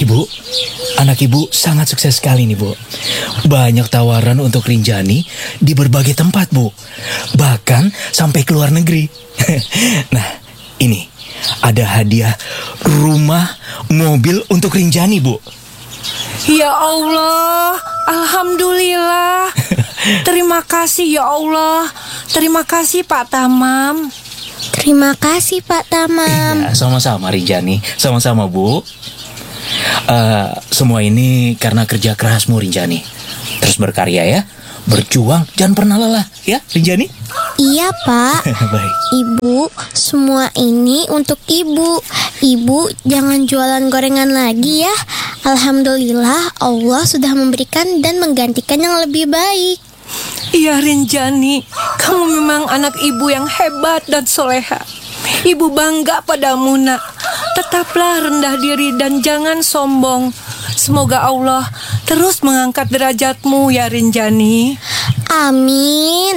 Ibu, anak ibu sangat sukses sekali nih, Bu. Banyak tawaran untuk Rinjani di berbagai tempat, Bu. Bahkan sampai ke luar negeri. Nah, ini ada hadiah rumah, mobil untuk Rinjani, Bu. Ya Allah, alhamdulillah. Terima kasih ya Allah. Terima kasih Pak Tamam. Terima kasih Pak Tamam. Iya, sama-sama Rinjani. Sama-sama, Bu. Semua ini karena kerja kerasmu, Rinjani. Terus berkarya ya. Berjuang, jangan pernah lelah, ya Rinjani? Iya Pak. Baik. Ibu, semua ini untuk Ibu. Ibu jangan jualan gorengan lagi ya. Alhamdulillah Allah sudah memberikan dan menggantikan yang lebih baik. Iya Rinjani, kamu memang anak ibu yang hebat dan soleha. Ibu bangga padamu nak. Tetaplah rendah diri dan jangan sombong. Semoga Allah terus mengangkat derajatmu ya Rinjani. Amin.